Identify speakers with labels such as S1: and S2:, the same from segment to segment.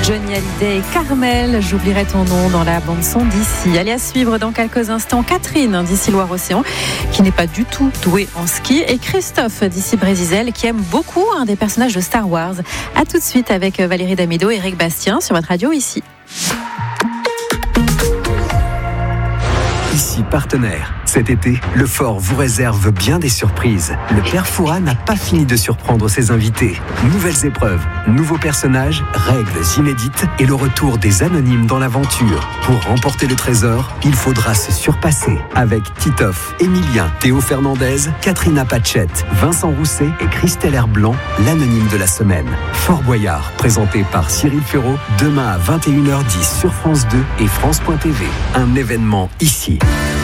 S1: Johnny Hallyday et Carmel, j'oublierai ton nom dans la bande-son d'ici. Allez, à suivre dans quelques instants Catherine d'ici Loire-Océan, qui n'est pas du tout douée en ski, et Christophe d'ici Brésisel, qui aime beaucoup un des personnages de Star Wars. A tout de suite avec Valérie Damido et Eric Bastien sur votre radio ici.
S2: Ici partenaire. Cet été, le Fort vous réserve bien des surprises. Le Père Fouras n'a pas fini de surprendre ses invités. Nouvelles épreuves, nouveaux personnages, règles inédites et le retour des anonymes dans l'aventure. Pour remporter le trésor, il faudra se surpasser. Avec Titoff, Emilien, Théo Fernandez, Katrina Pachette, Vincent Rousset et Christelle Herblanc, l'anonyme de la semaine. Fort Boyard, présenté par Cyril Ferraud, demain à 21h10 sur France 2 et France.tv. Un événement ici.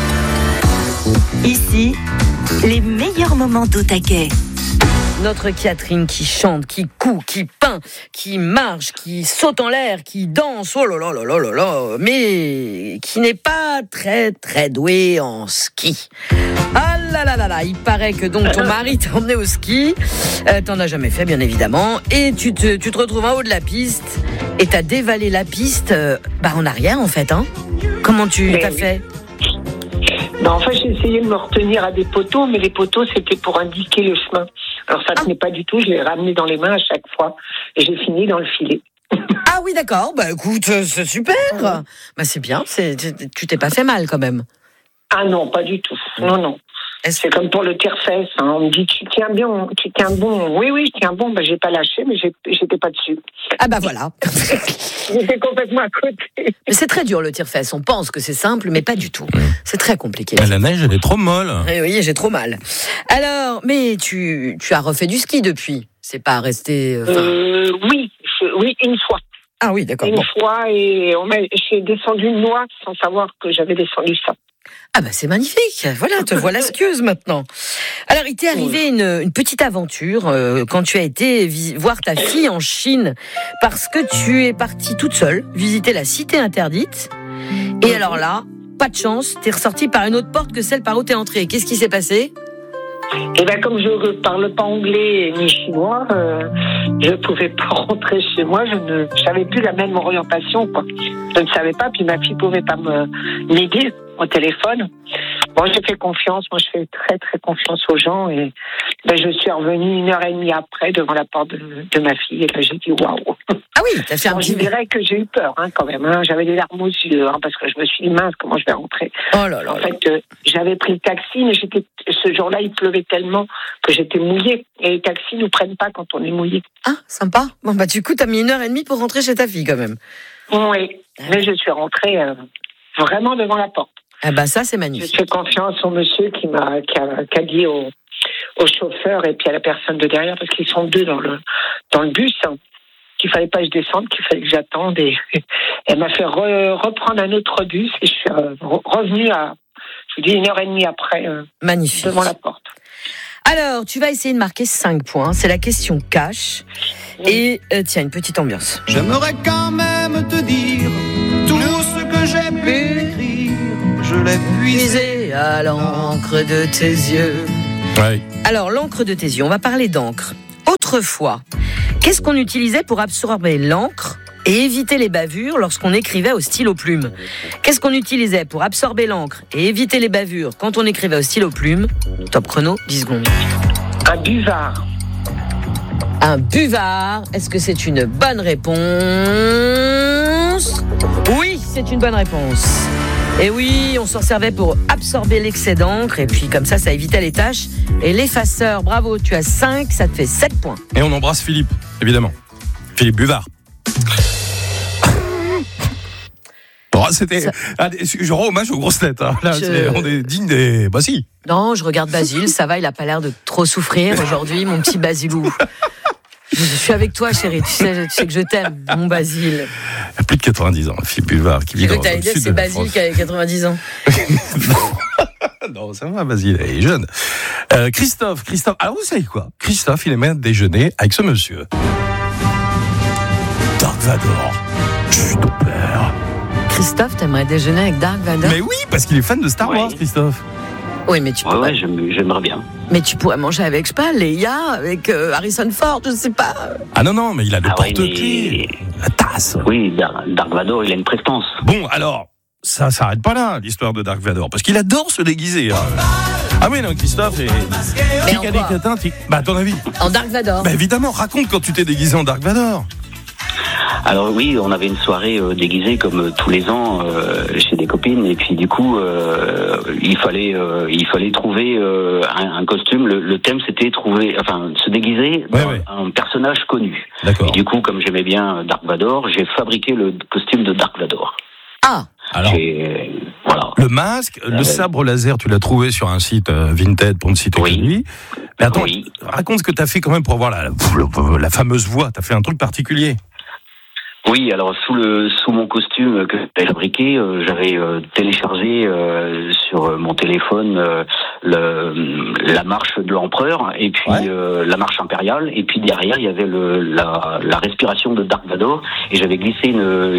S3: Ici, les meilleurs moments d'Au-Taquet.
S4: Notre Catherine qui chante, qui coud, qui peint, qui marche, qui saute en l'air, qui danse, oh là là là là là là, mais qui n'est pas très très douée en ski. Ah là là là là, il paraît que donc ton mari t'a emmené au ski, t'en as jamais fait bien évidemment, et tu te retrouves en haut de la piste, et t'as dévalé la piste en arrière en fait, hein. Comment tu t'as fait ?
S5: En fait, j'ai essayé de me retenir à des poteaux, mais les poteaux, c'était pour indiquer le chemin. Alors, ça tenait pas du tout. Je l'ai ramené dans les mains à chaque fois. Et j'ai fini dans le filet.
S4: Ah oui, d'accord. Bah écoute, c'est super. Bah c'est bien. Tu t'es pas fait mal quand même.
S5: Ah non, pas du tout. Non. C'est comme pour le tire-fesse. Hein. On me dit, tu tiens bon. Oui, je tiens bon. J'ai pas lâché, mais j'étais pas dessus.
S4: Ah bah voilà.
S5: J'étais complètement à côté.
S4: Mais c'est très dur le tire-fesse. On pense que c'est simple, mais pas du tout. C'est très compliqué.
S6: La neige, elle est trop molle.
S4: Oui, j'ai trop mal. Alors, mais tu as refait du ski depuis. C'est pas resté.
S5: Oui, une fois.
S4: Ah oui, d'accord.
S5: Une fois, et j'ai descendu une noix sans savoir que j'avais descendu ça.
S4: Ah bah c'est magnifique, voilà, te voilà skieuse maintenant. Alors il t'est arrivé une petite aventure quand tu as été voir ta fille en Chine, parce que tu es partie toute seule visiter la cité interdite, et alors là, pas de chance, t'es ressortie par une autre porte que celle par où t'es entrée. Qu'est-ce qui s'est passé ?
S5: Et bien, comme je ne parle pas anglais ni chinois, je ne pouvais pas rentrer chez moi. Je n'avais plus la même orientation, quoi. Je ne savais pas, puis ma fille ne pouvait pas m'aider au téléphone. Bon, j'ai fait confiance. Moi, je fais très, très confiance aux gens. Et je suis revenue 1h30 après devant la porte de ma fille. Et là, j'ai dit waouh.
S4: Ah oui, t'as fait un petit...
S5: Je dirais que j'ai eu peur, quand même. J'avais des larmes aux yeux, parce que je me suis dit, mince, comment je vais rentrer.
S4: Oh là là.
S5: En fait, j'avais pris le taxi, mais ce jour-là, il pleuvait tellement que j'étais mouillée. Et les taxis nous prennent pas quand on est mouillé.
S4: Ah, sympa. Bon, du coup, t'as mis 1h30 pour rentrer chez ta fille, quand même.
S5: Oui, mais je suis rentrée vraiment devant la porte.
S4: Ah bah ça, c'est magnifique.
S5: Je fais confiance au monsieur qui a dit au chauffeur et puis à la personne de derrière, parce qu'ils sont deux dans le bus, qu'il fallait pas que je descende, qu'il fallait que j'attende. Et elle m'a fait reprendre un autre bus et je suis revenue je vous dis 1h30 après,
S4: magnifique, devant la porte. Alors, tu vas essayer de marquer 5 points. C'est la question cash. Et tiens, une petite ambiance.
S7: J'aimerais quand même te dire tout ce que j'ai pu écrire. Je l'ai puisé
S4: à l'encre de tes yeux.
S6: Ouais.
S4: Alors, l'encre de tes yeux, on va parler d'encre. Autrefois, qu'est-ce qu'on utilisait pour absorber l'encre et éviter les bavures lorsqu'on écrivait au stylo plume ? Qu'est-ce qu'on utilisait pour absorber l'encre et éviter les bavures quand on écrivait au stylo plume ? Top chrono, 10 secondes.
S5: Un buvard.
S4: Un buvard. Est-ce que c'est une bonne réponse ? Oui, c'est une bonne réponse. Et oui, on s'en servait pour absorber l'excès d'encre, et puis comme ça évitait les taches et l'effaceur. Bravo, tu as 5, ça te fait 7 points.
S6: Et on embrasse Philippe, évidemment. Philippe Buvard. Bon, c'était... Je rends hommage aux grosses têtes. Hein. Là, on est digne des... Bah si.
S4: Non, je regarde Basile, ça va, il a pas l'air de trop souffrir aujourd'hui, mon petit Basilou. Je suis avec toi, chérie. Tu sais que je t'aime, mon Basile.
S6: Il a plus de 90 ans, Philippe Buvard, qui vit dans le sud de la France.
S4: C'est Basile qui a 90 ans.
S6: Non, ça va, Basile, il est jeune. Christophe. Alors, vous savez quoi ? Christophe, il aimait déjeuner avec ce monsieur. Dark Vador. Je suis ton père.
S4: Christophe, t'aimerais déjeuner avec Dark Vador ?
S6: Mais oui, parce qu'il est fan de Star Wars, Christophe.
S4: Oui, mais tu pourrais...
S8: Ouais, j'aimerais bien.
S4: Mais tu pourrais manger avec, je sais pas, Leia, avec Harrison Ford, je sais pas.
S6: Ah non, mais il a le porte-clés, la tasse. badass.
S8: Oui, Dark Vador, il a une prestance.
S6: Bon, alors, ça s'arrête pas là, l'histoire de Dark Vador, parce qu'il adore se déguiser. Hein. Ah oui, non, Christophe,
S4: Mais en quoi ?
S6: Bah, à ton avis ?
S4: En Dark Vador.
S6: Bah, évidemment, raconte quand tu t'es déguisé en Dark Vador.
S8: Alors oui, on avait une soirée déguisée comme tous les ans chez des copines, et puis du coup, il fallait trouver un costume. Le thème, c'était se déguiser dans un personnage connu.
S6: D'accord.
S8: Et du coup, comme j'aimais bien Dark Vador, j'ai fabriqué le costume de Dark Vador.
S4: Ah.
S6: Alors,
S8: voilà.
S6: le masque, le sabre laser, tu l'as trouvé sur un site Vinted, pour ne citer que lui. Mais attends, raconte ce que tu as fait quand même pour avoir la fameuse voix. Tu as fait un truc particulier.
S8: Oui, alors sous mon costume que j'avais fabriqué, j'avais téléchargé sur mon téléphone la marche de l'empereur et puis la marche impériale, et puis derrière il y avait la respiration de Dark Vador, et j'avais glissé une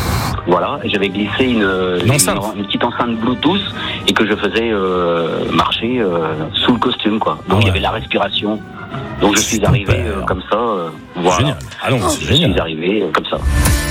S8: petite enceinte Bluetooth, et que je faisais marcher sous le costume, quoi. Donc il y avait la respiration. Donc je suis arrivé comme ça. Voilà.
S6: Génial. Ah non, c'est génial.
S8: Je suis arrivé comme ça.